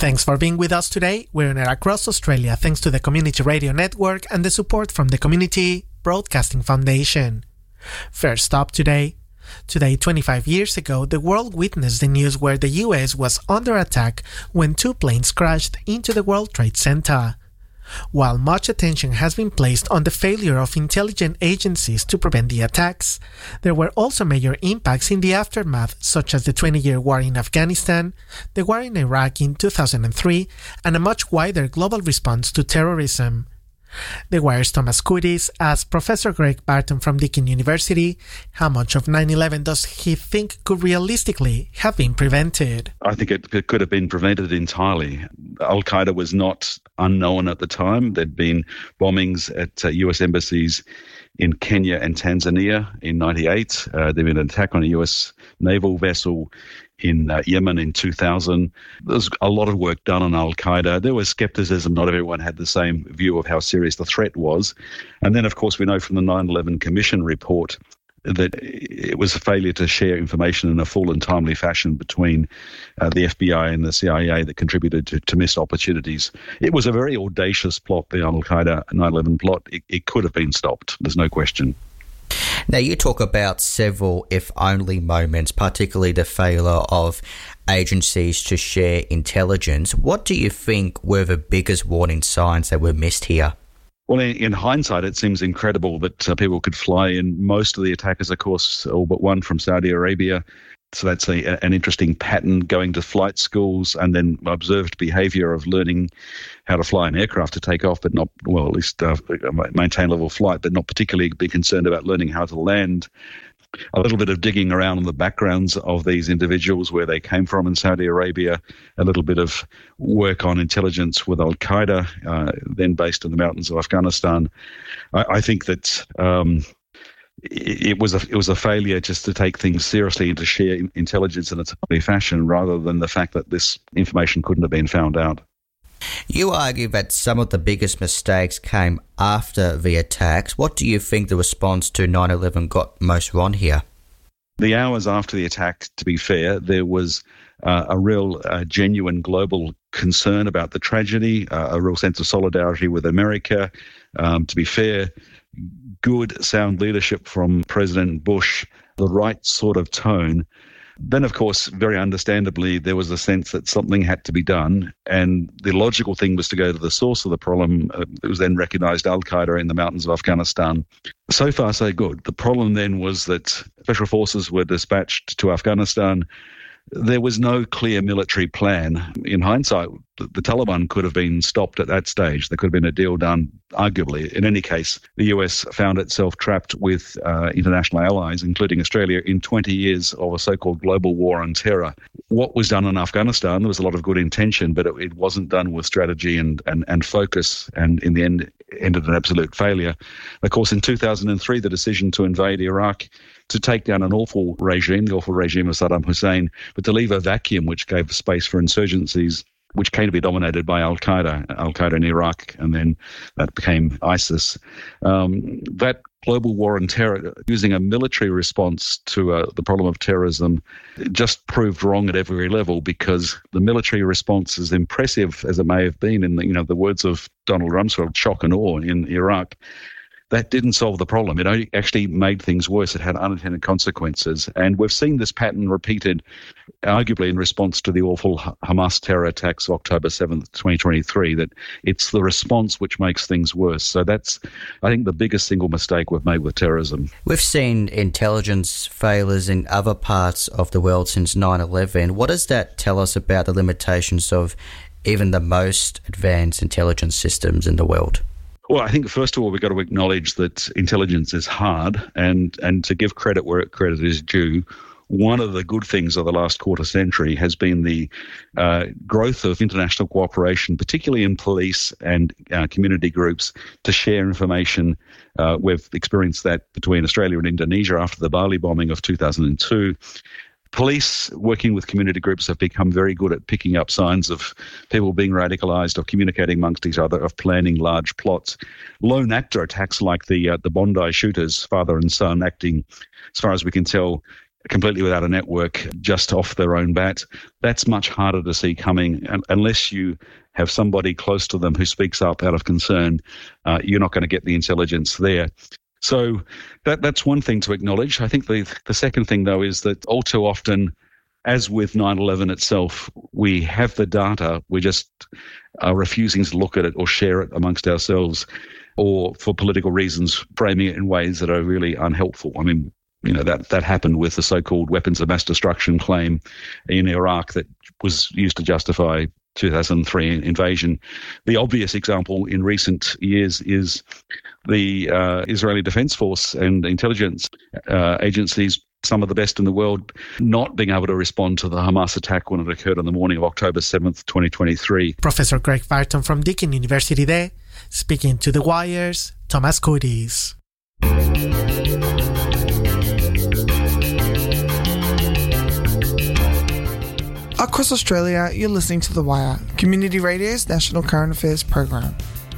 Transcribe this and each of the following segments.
Thanks for being with us today. We're on air across Australia thanks to the Community Radio Network and the support from the Community Broadcasting Foundation. First up today. Today, 25 years ago, the world witnessed the news where the US was under attack when two planes crashed into the World Trade Center. While much attention has been placed on the failure of intelligence agencies to prevent the attacks, there were also major impacts in the aftermath, such as the 20-year war in Afghanistan, the war in Iraq in 2003, and a much wider global response to terrorism. The Wire's Thomas Kudis asked Professor Greg Barton from Deakin University how much of 9/11 does he think could realistically have been prevented. I think it could have been prevented entirely. Al-Qaeda was not unknown at the time. There'd been bombings at US embassies in Kenya and Tanzania in 98. There'd been an attack on a US naval vessel in Yemen in 2000. There was a lot of work done on Al-Qaeda. There was skepticism. Not everyone had the same view of how serious the threat was. And then, of course, we know from the 9/11 Commission report that it was a failure to share information in a full and timely fashion between the FBI and the CIA that contributed to missed opportunities. It was a very audacious plot, the Al-Qaeda 9/11 plot. It could have been stopped. There's no question. Now, you talk about several if-only moments, particularly the failure of agencies to share intelligence. What do you think were the biggest warning signs that were missed here? Well, in hindsight, it seems incredible that people could fly in. Most of the attackers, of course, all but one from Saudi Arabia. So that's an interesting pattern, going to flight schools and then observed behaviour of learning how to fly an aircraft to take off, but not, well, at least maintain level flight, but not particularly be concerned about learning how to land. A little bit of digging around on the backgrounds of these individuals, where they came from in Saudi Arabia, a little bit of work on intelligence with Al-Qaeda, then based in the mountains of Afghanistan. I think that it was a failure just to take things seriously and to share intelligence in a timely fashion, rather than the fact that this information couldn't have been found out. You argue that some of the biggest mistakes came after the attacks. What do you think the response to 9/11 got most wrong here? The hours after the attack, to be fair, there was a real genuine global concern about the tragedy, a real sense of solidarity with America. To be fair, good, sound leadership from President Bush, the right sort of tone. Then, of course, very understandably, there was a sense that something had to be done, and the logical thing was to go to the source of the problem. It was then recognised Al-Qaeda in the mountains of Afghanistan. So far, so good. The problem then was that special forces were dispatched to Afghanistan. There was no clear military plan. In hindsight, the Taliban could have been stopped at that stage. There could have been a deal done, arguably. In any case, the US found itself trapped with international allies, including Australia, in 20 years of a so-called global war on terror. What was done in Afghanistan, there was a lot of good intention, but it wasn't done with strategy and focus, and in the end ended in absolute failure. Of course, in 2003, the decision to invade Iraq, to take down an awful regime, the awful regime of Saddam Hussein, but to leave a vacuum which gave space for insurgencies, which came to be dominated by Al-Qaeda in Iraq, and then that became ISIS. That global war on terror, using a military response to the problem of terrorism, just proved wrong at every level, because the military response, as impressive as it may have been, in the words of Donald Rumsfeld, shock and awe in Iraq, that didn't solve the problem. It only actually made things worse. It had unintended consequences. And we've seen this pattern repeated, arguably in response to the awful Hamas terror attacks of October 7th, 2023, that it's the response which makes things worse. So that's, I think, the biggest single mistake we've made with terrorism. We've seen intelligence failures in other parts of the world since 9/11. What does that tell us about the limitations of even the most advanced intelligence systems in the world? Well, I think, first of all, we've got to acknowledge that intelligence is hard, and to give credit where credit is due. One of the good things of the last quarter century has been the growth of international cooperation, particularly in police and community groups, to share information. We've experienced that between Australia and Indonesia after the Bali bombing of 2002. Police, working with community groups, have become very good at picking up signs of people being radicalised, of communicating amongst each other, of planning large plots. Lone actor attacks like the Bondi shooters, father and son, acting, as far as we can tell, completely without a network, just off their own bat. That's much harder to see coming unless you have somebody close to them who speaks up out of concern. You're not going to get the intelligence there. So that's one thing to acknowledge. I think the second thing, though, is that all too often, as with 9/11 itself, we have the data, we just are refusing to look at it or share it amongst ourselves, or for political reasons, framing it in ways that are really unhelpful. I mean, that happened with the so-called weapons of mass destruction claim in Iraq that was used to justify 2003 invasion. The obvious example in recent years is the Israeli Defense Force and intelligence agencies, some of the best in the world, not being able to respond to the Hamas attack when it occurred on the morning of October 7th, 2023. Professor Greg Barton from Deakin University there, speaking to The Wire's Thomas Coates. Across Australia, you're listening to The Wire, Community Radio's national current affairs program.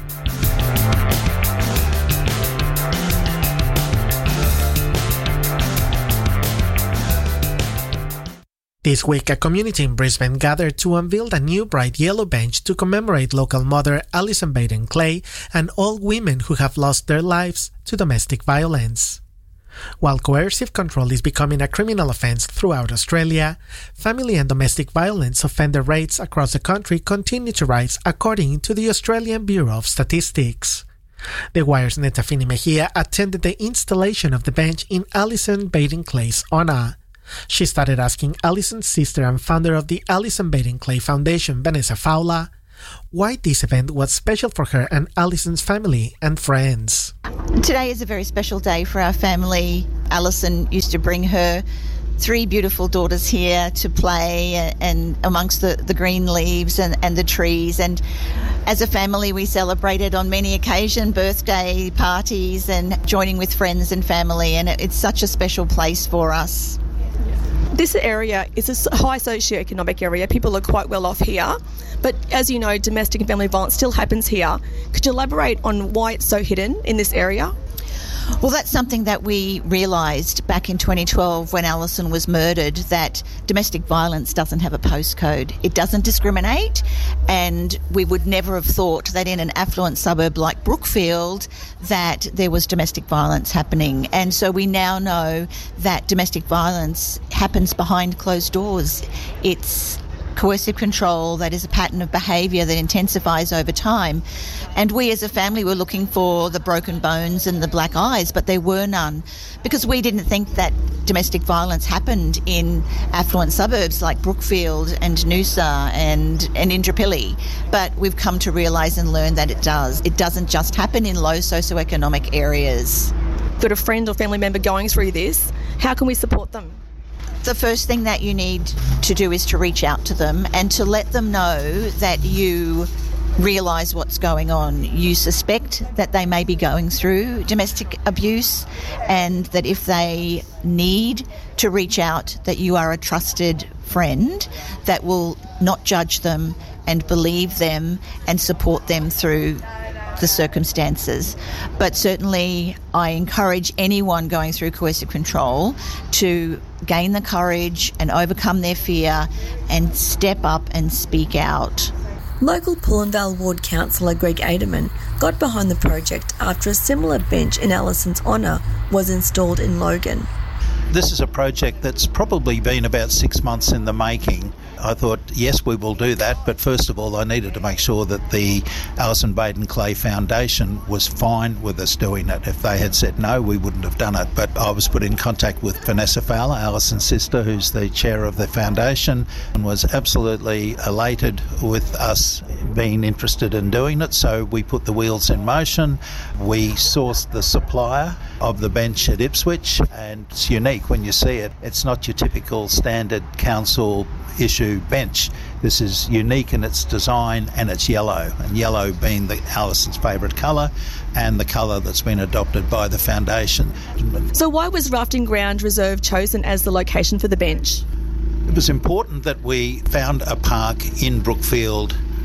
This week, a community in Brisbane gathered to unveil a new bright yellow bench to commemorate local mother Alison Baden-Clay and all women who have lost their lives to domestic violence. While coercive control is becoming a criminal offence throughout Australia, family and domestic violence offender rates across the country continue to rise according to the Australian Bureau of Statistics. The Wire's Netafini Mejia attended the installation of the bench in Alison Baden-Clay's honour. She started asking Alison's sister and founder of the Alison Baden-Clay Foundation, Vanessa Fowler, why this event was special for her and Alison's family and friends. Today is a very special day for our family. Alison used to bring her 3 beautiful daughters here to play and amongst the green leaves and the trees. And as a family, we celebrated on many occasions, birthday parties and joining with friends and family. And it's such a special place for us. This area is a high socioeconomic area. People are quite well off here. But as you know, domestic and family violence still happens here. Could you elaborate on why it's so hidden in this area? Well, that's something that we realised back in 2012 when Alison was murdered, that domestic violence doesn't have a postcode. It doesn't discriminate, and we would never have thought that in an affluent suburb like Brookfield that there was domestic violence happening. And so we now know that domestic violence happens behind closed doors. It's coercive control that is a pattern of behaviour that intensifies over time. And we as a family were looking for the broken bones and the black eyes, but there were none, because we didn't think that domestic violence happened in affluent suburbs like Brookfield and Noosa and Indooroopilly. But we've come to realise and learn that it does. It doesn't just happen in low socioeconomic areas. Got a friend or family member going through this, how can we support them? The first thing that you need to do is to reach out to them and to let them know that you realise what's going on. You suspect that they may be going through domestic abuse, and that if they need to reach out, that you are a trusted friend that will not judge them and believe them and support them through the circumstances. But certainly I encourage anyone going through coercive control to gain the courage and overcome their fear and step up and speak out. Local Pullenvale Ward Councillor Greg Aderman got behind the project after a similar bench in Alison's honour was installed in Logan. This is a project that's probably been about 6 months in the making. I thought, yes, we will do that, but first of all, I needed to make sure that the Alison Baden-Clay Foundation was fine with us doing it. If they had said no, we wouldn't have done it. But I was put in contact with Vanessa Fowler, Alison's sister, who's the chair of the foundation, and was absolutely elated with us being interested in doing it. So we put the wheels in motion. We sourced the supplier of the bench at Ipswich, and it's unique when you see it. It's not your typical standard council issue bench. This is unique in its design, and it's yellow, and yellow being Alison's favourite colour and the colour that's been adopted by the foundation. So why was Rafting Ground Reserve chosen as the location for the bench? It was important that we found a park in Brookfield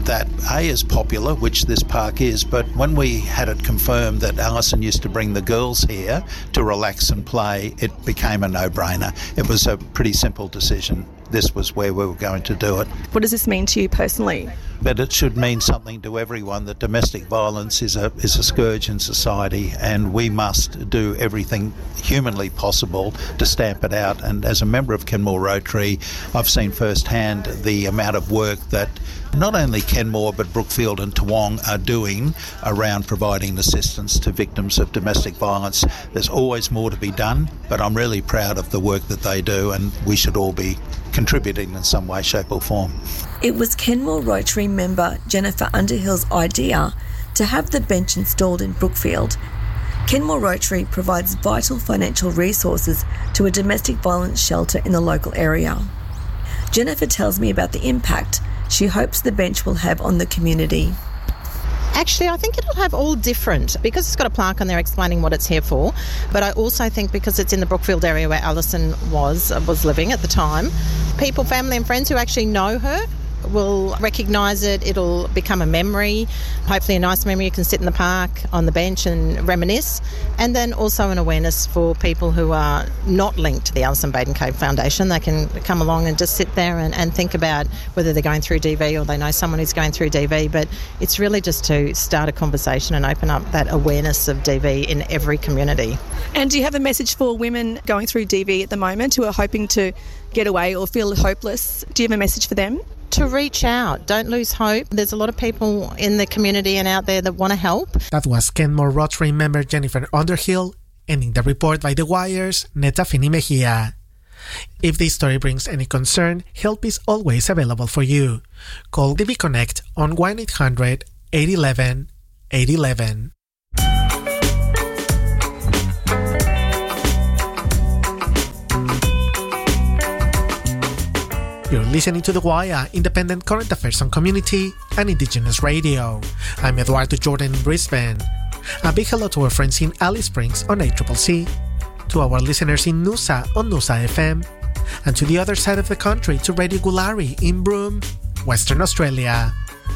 that A is popular, which this park is, but when we had it confirmed that Alison used to bring the girls here to relax and play, it became a no-brainer. It was a pretty simple decision. This was where we were going to do it. What does this mean to you personally? But it should mean something to everyone that domestic violence is a scourge in society, and we must do everything humanly possible to stamp it out. And as a member of Kenmore Rotary, I've seen firsthand the amount of work that not only Kenmore but Brookfield and Toowong are doing around providing assistance to victims of domestic violence. There's always more to be done, but I'm really proud of the work that they do, and we should all be contributing in some way, shape or form. It was Kenmore Rotary member Jennifer Underhill's idea to have the bench installed in Brookfield. Kenmore Rotary provides vital financial resources to a domestic violence shelter in the local area. Jennifer tells me about the impact she hopes the bench will have on the community. Actually, I think it'll have all different, because it's got a plaque on there explaining what it's here for. But I also think because it's in the Brookfield area where Alison was living at the time, people, family and friends who actually know her will recognise it. It'll become a memory, hopefully a nice memory. You can sit in the park on the bench and reminisce. And then also an awareness for people who are not linked to the Alison Baden-Cave Foundation. They can come along and just sit there and think about whether they're going through DV or they know someone who's going through DV. But it's really just to start a conversation and open up that awareness of DV in every community. And do you have a message for women going through DV at the moment who are hoping to get away or feel hopeless? Do you have a message for them? To reach out. Don't lose hope. There's a lot of people in the community and out there that want to help. That was Kenmore Rotary member Jennifer Underhill, ending the report by The Wire's Neta Fini Mejia. If this story brings any concern, help is always available for you. Call DV Connect on 1-800-811-811. You're listening to The Wire, independent current affairs on community and Indigenous radio. I'm Eduardo Jordan in Brisbane. A big hello to our friends in Alice Springs on ACCC, to our listeners in Noosa on Noosa FM, and to the other side of the country to Radio Gulari in Broome, Western Australia.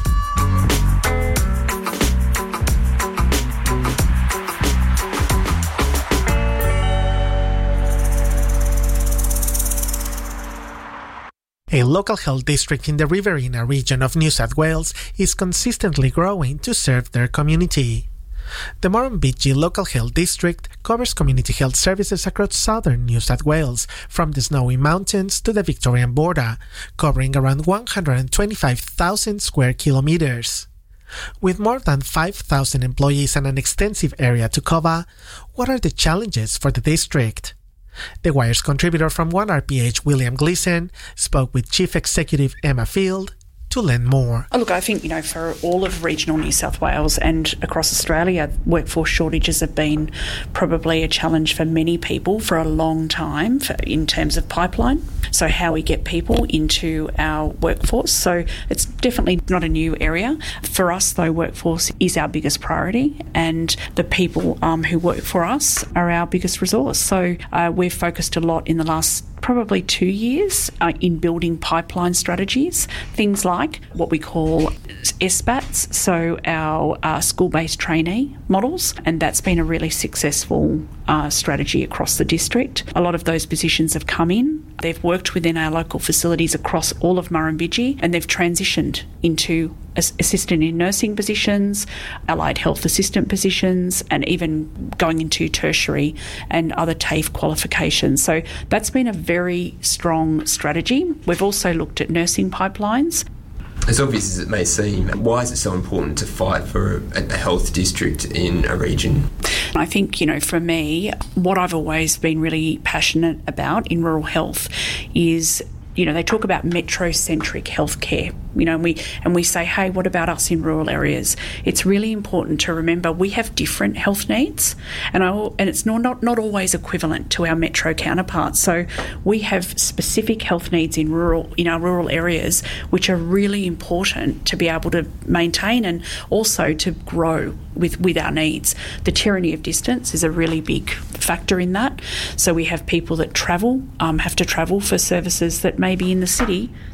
A local health district in the Riverina region of New South Wales is consistently growing to serve their community. The Murrumbidgee Local Health District covers community health services across southern New South Wales, from the Snowy Mountains to the Victorian border, covering around 125,000 square kilometres. With more than 5,000 employees and an extensive area to cover, what are the challenges for the district? The Wire's contributor from 1RPH, William Gleeson, spoke with Chief Executive Emma Field to learn more. Look, I think, for all of regional New South Wales and across Australia, workforce shortages have been probably a challenge for many people for a long time in terms of pipeline. So how we get people into our workforce. So it's definitely not a new area. For us, though, workforce is our biggest priority, and the people who work for us are our biggest resource. So we've focused a lot in the last probably 2 years in building pipeline strategies, things like what we call SBATs, so our school-based trainee models, and that's been a really successful strategy across the district. A lot of those positions have come in. They've worked within our local facilities across all of Murrumbidgee, and they've transitioned into assistant in nursing positions, allied health assistant positions, and even going into tertiary and other TAFE qualifications. So that's been a very strong strategy. We've also looked at nursing pipelines. As obvious as it may seem, why is it so important to fight for a health district in a region? I think, for me, what I've always been really passionate about in rural health is, they talk about metrocentric healthcare, and we say, hey, what about us in rural areas? It's really important to remember we have different health needs, and it's not always equivalent to our metro counterparts. So we have specific health needs in our rural areas, which are really important to be able to maintain and also to grow with our needs. The tyranny of distance is a really big factor in that. So we have people that have to travel for services that maybe in the city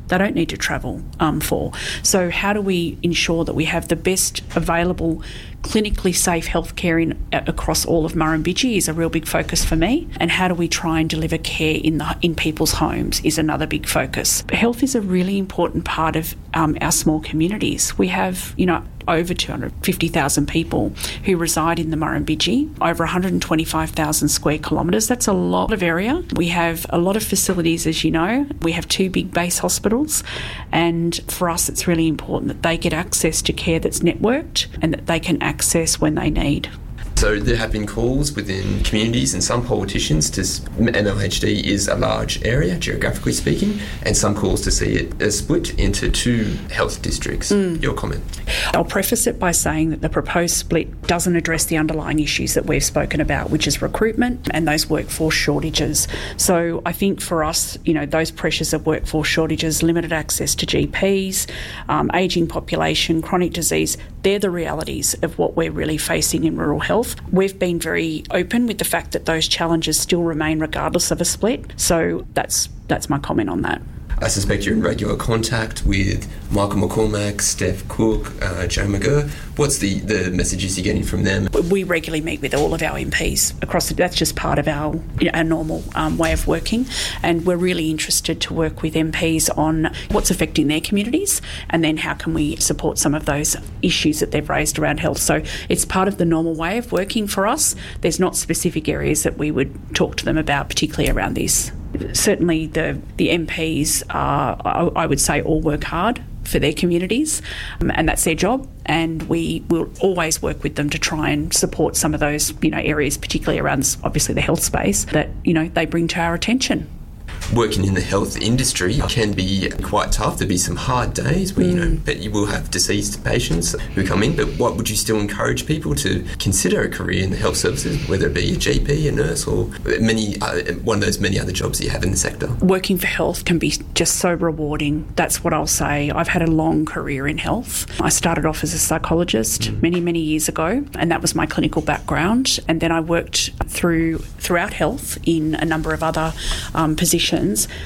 they don't need to travel for. So how do we ensure that we have the best available clinically safe healthcare across all of Murrumbidgee is a real big focus for me, and how do we try and deliver care in people's homes is another big focus. Health is a really important part of our small communities. We have, over 250,000 people who reside in the Murrumbidgee, over 125,000 square kilometres. That's a lot of area. We have a lot of facilities, as you know. We have 2 big base hospitals, and for us it's really important that they get access to care that's networked and that they can access when they need. So there have been calls within communities and some politicians to MLHD is a large area, geographically speaking, and some calls to see it split into 2 health districts. Your comment? I'll preface it by saying that the proposed split doesn't address the underlying issues that we've spoken about, which is recruitment and those workforce shortages. So I think for us, those pressures of workforce shortages, limited access to GPs, ageing population, chronic disease, they're the realities of what we're really facing in rural health. We've been very open with the fact that those challenges still remain regardless of a split. So that's my comment on that. I suspect you're in regular contact with Michael McCormack, Steph Cook, Joe McGurr. What's the messages you're getting from them? We regularly meet with all of our MPs across that's just part of our normal way of working, and we're really interested to work with MPs on what's affecting their communities and then how can we support some of those issues that they've raised around health. So it's part of the normal way of working for us. There's not specific areas that we would talk to them about, particularly around this. Certainly the MPs are, I would say, all work hard for their communities, and that's their job, and we will always work with them to try and support some of those areas, particularly around obviously the health space, that they bring to our attention. Working in the health industry can be quite tough. There'll be some hard days where, but you will have deceased patients who come in. But what would you still encourage people to consider a career in the health services, whether it be a GP, a nurse, or one of those many other jobs that you have in the sector? Working for health can be just so rewarding. That's what I'll say. I've had a long career in health. I started off as a psychologist many, many years ago, and that was my clinical background. And then I worked throughout health in a number of other positions.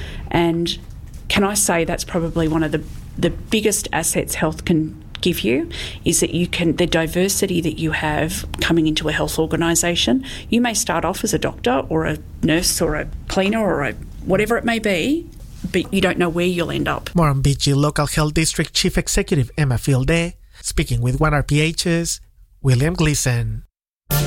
And can I say that's probably one of the biggest assets health can give you, is that the diversity that you have coming into a health organisation. You may start off as a doctor or a nurse or a cleaner or whatever it may be, but you don't know where you'll end up. Murrumbidgee Local Health District Chief Executive Emma Fielday speaking with 1RPH's William Gleason.